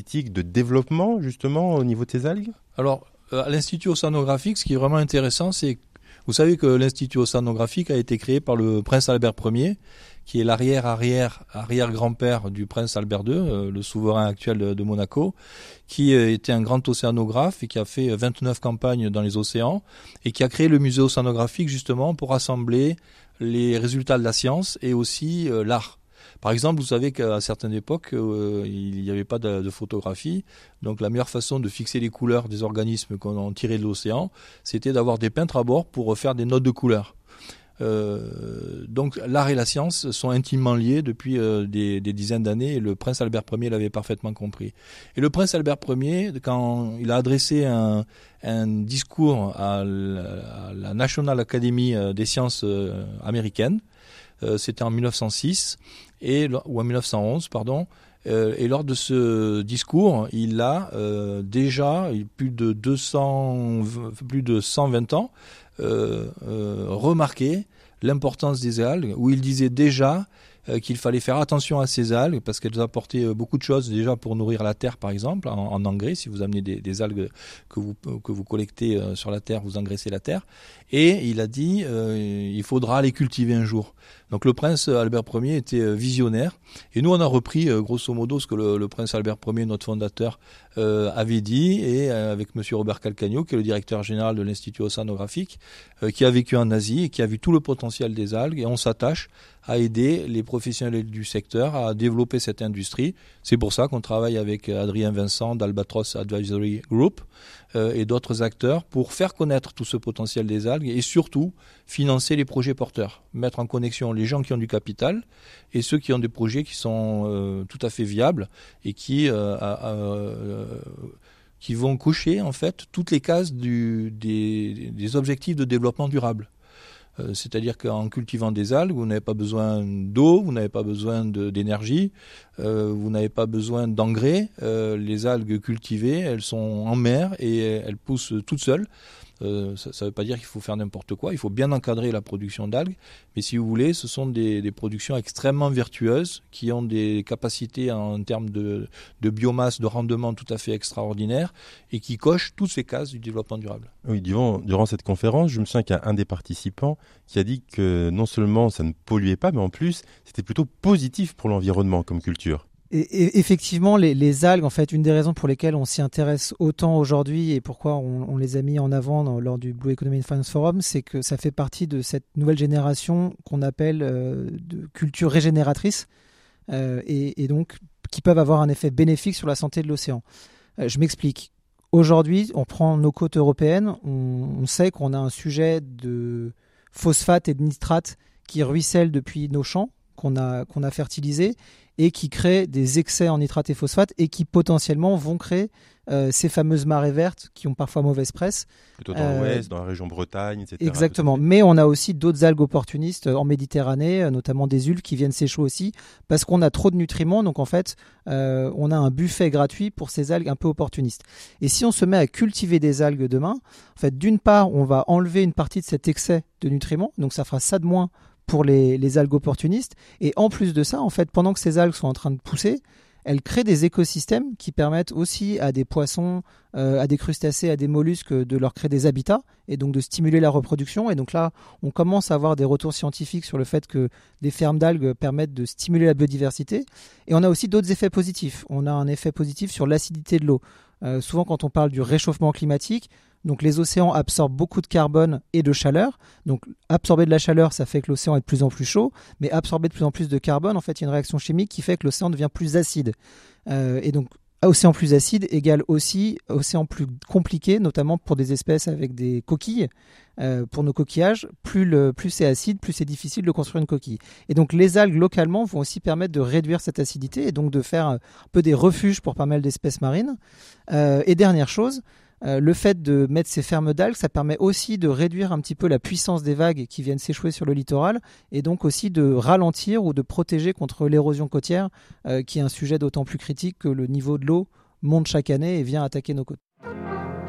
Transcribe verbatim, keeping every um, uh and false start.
politique de développement justement au niveau de ces algues ? Alors, à l'Institut océanographique, ce qui est vraiment intéressant, c'est vous savez que l'Institut océanographique a été créé par le prince Albert Ier, qui est l'arrière-arrière-arrière-grand-père du prince Albert deux, euh, le souverain actuel de, de Monaco, qui euh, était un grand océanographe et qui a fait vingt-neuf campagnes dans les océans et qui a créé le musée océanographique justement pour rassembler les résultats de la science et aussi euh, l'art. Par exemple, vous savez qu'à certaines époques, euh, il n'y avait pas de, de photographie. Donc la meilleure façon de fixer les couleurs des organismes qu'on a tirés de l'océan, c'était d'avoir des peintres à bord pour faire des notes de couleurs. Euh, donc l'art et la science sont intimement liés depuis euh, des, des dizaines d'années et le prince Albert Ier l'avait parfaitement compris. Et le prince Albert Ier, quand il a adressé un, un discours à la, à la National Academy des sciences euh, américaines, euh, c'était en mille neuf cent six, et, ou en mille neuf cent onze, pardon, euh, et lors de ce discours, il a euh, déjà plus de deux cents, plus de cent vingt ans euh, euh, remarqué l'importance des algues, où il disait déjà euh, qu'il fallait faire attention à ces algues parce qu'elles apportaient euh, beaucoup de choses déjà pour nourrir la terre, par exemple, en, en engrais. Si vous amenez des, des algues que vous, que vous collectez euh, sur la terre, vous engraissez la terre. Et il a dit euh, il faudra les cultiver un jour. Donc le prince Albert Ier était visionnaire. Et nous, on a repris euh, grosso modo ce que le, le prince Albert Ier, notre fondateur, euh, avait dit, et euh, avec monsieur Robert Calcagno, qui est le directeur général de l'Institut océanographique, euh, qui a vécu en Asie et qui a vu tout le potentiel des algues. Et on s'attache à aider les professionnels du secteur à développer cette industrie. C'est pour ça qu'on travaille avec Adrien Vincent d'Albatros Advisory Group euh, et d'autres acteurs pour faire connaître tout ce potentiel des algues et surtout financer les projets porteurs, mettre en connexion les gens qui ont du capital et ceux qui ont des projets qui sont euh, tout à fait viables et qui, euh, euh, qui vont cocher en fait toutes les cases du, des, des objectifs de développement durable. Euh, c'est-à-dire qu'en cultivant des algues, vous n'avez pas besoin d'eau, vous n'avez pas besoin de, d'énergie, euh, vous n'avez pas besoin d'engrais. Euh, les algues cultivées, elles sont en mer et elles poussent toutes seules. Euh, ça ne veut pas dire qu'il faut faire n'importe quoi, il faut bien encadrer la production d'algues, mais si vous voulez, ce sont des, des productions extrêmement vertueuses qui ont des capacités en termes de, de biomasse, de rendement tout à fait extraordinaires et qui cochent toutes ces cases du développement durable. Oui, durant, durant cette conférence, je me souviens qu'il y a un des participants qui a dit que non seulement ça ne polluait pas, mais en plus, c'était plutôt positif pour l'environnement comme culture. Et, et effectivement, les, les algues, en fait, une des raisons pour lesquelles on s'y intéresse autant aujourd'hui et pourquoi on, on les a mis en avant dans, lors du Blue Economy and Finance Forum, c'est que ça fait partie de cette nouvelle génération qu'on appelle euh, de culture régénératrice euh, et, et donc qui peuvent avoir un effet bénéfique sur la santé de l'océan. Euh, je m'explique. Aujourd'hui, on prend nos côtes européennes, on, on sait qu'on a un sujet de phosphate et de nitrate qui ruisselle depuis nos champs qu'on a, qu'on a fertilisés et qui créent des excès en nitrate et phosphate et qui potentiellement vont créer euh, ces fameuses marées vertes qui ont parfois mauvaise presse. Plutôt dans euh, l'ouest, dans la région Bretagne, et cetera. Exactement, mais on a aussi d'autres algues opportunistes en Méditerranée, notamment des ulves qui viennent s'échouer aussi parce qu'on a trop de nutriments, donc en fait euh, on a un buffet gratuit pour ces algues un peu opportunistes. Et si on se met à cultiver des algues demain, en fait d'une part on va enlever une partie de cet excès de nutriments, donc ça fera ça de moins pour les, les algues opportunistes. Et en plus de ça, en fait, pendant que ces algues sont en train de pousser, elles créent des écosystèmes qui permettent aussi à des poissons, euh, à des crustacés, à des mollusques de leur créer des habitats et donc de stimuler la reproduction. Et donc là, on commence à avoir des retours scientifiques sur le fait que des fermes d'algues permettent de stimuler la biodiversité. Et on a aussi d'autres effets positifs. On a un effet positif sur l'acidité de l'eau. Euh, souvent, quand on parle du réchauffement climatique, donc les océans absorbent beaucoup de carbone et de chaleur. Donc absorber de la chaleur, ça fait que l'océan est de plus en plus chaud, mais absorber de plus en plus de carbone, en fait, il y a une réaction chimique qui fait que l'océan devient plus acide. Euh, et donc océan plus acide égale aussi océan plus compliqué, notamment pour des espèces avec des coquilles. Euh, pour nos coquillages, plus, le, plus c'est acide, plus c'est difficile de construire une coquille. Et donc les algues localement vont aussi permettre de réduire cette acidité et donc de faire un peu des refuges pour pas mal d'espèces marines. Euh, et dernière chose, Euh, le fait de mettre ces fermes d'algues, ça permet aussi de réduire un petit peu la puissance des vagues qui viennent s'échouer sur le littoral et donc aussi de ralentir ou de protéger contre l'érosion côtière euh, qui est un sujet d'autant plus critique que le niveau de l'eau monte chaque année et vient attaquer nos côtes.